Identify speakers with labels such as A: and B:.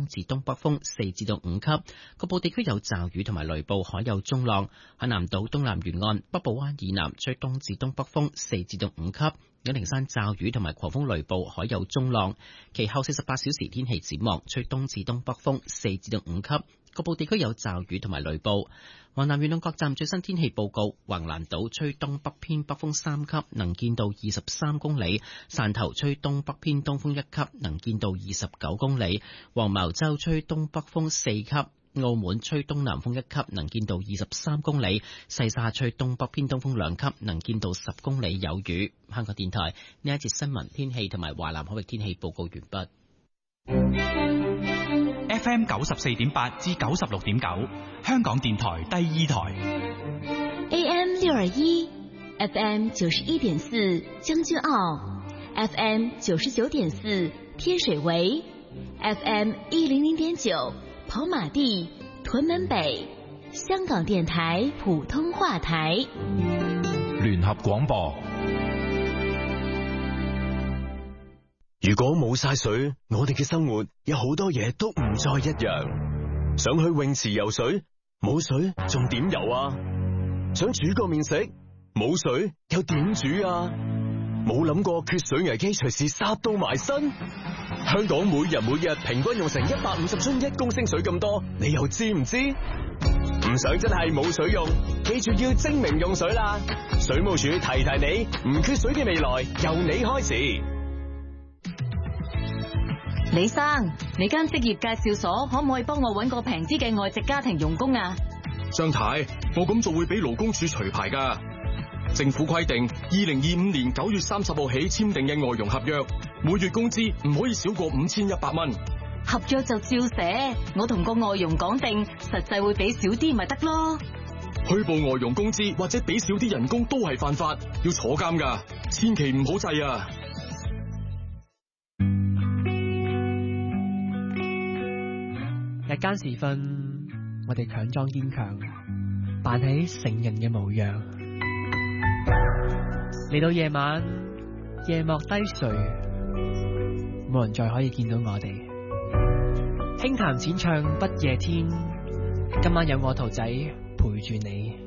A: 東至東北風4至到5級，局部地區有驟雨同埋雷暴，海有中浪。海南島東南沿岸、北部灣以南吹東至東北風4至到5級。九龍山驟雨同埋狂風雷暴，海有中浪。其後48小時天氣展望，吹東至東北風4至到5級，局部地區有驟雨同埋雷暴。華南沿岸各站最新天氣報告：橫瀾島吹東北偏北風3級，能見度23公里；汕頭吹東北偏東風1級，能見度29公里；黃茅洲吹東北風4級。澳門吹東南風1級，能見度23公里；西沙吹東北偏東風2級，能見度10公里，有雨。香港電台呢一節新聞天氣同埋華南海域天氣報告完畢。
B: FM 94.8至96.9，香港電台第二台。
C: AM 621 FM 91.4將軍澳 FM 99.4天水圍 FM 100.9跑馬地、屯門北，香港電台普通話台。
D: 聯合廣播。如果冇晒水，我哋嘅生活有好多嘢都唔再一樣。想去泳池游水，冇水仲點游啊？想煮個麵食，冇水又點煮啊？冇諗過缺水危機隨時殺到埋身。香港每日平均用成150樽1公升水咁多，你又知唔知？唔想真係冇水用，記住要精明用水啦！水務署提你，唔缺水嘅未來由你開始。
E: 李生，你間職業介紹所可唔可以幫我搵個平啲嘅外籍家庭傭工啊？
F: 張太，我咁做會俾勞工處除牌㗎。政府規定，2025年9月30號起簽訂嘅外傭合約，每月工資唔可以少過5100蚊。
E: 合約就照寫，我同個外傭講定，實際會俾少啲咪得咯。
F: 虛報外傭工資或者俾少啲人工都係犯法，要坐監㗎，千祈唔好制啊！
G: 日間時分，我哋強裝堅強，扮起成人嘅模樣。嚟到夜晚，夜幕低垂，冇人再可以見到我哋。輕彈淺唱不夜天，今晚有我兔仔陪住你。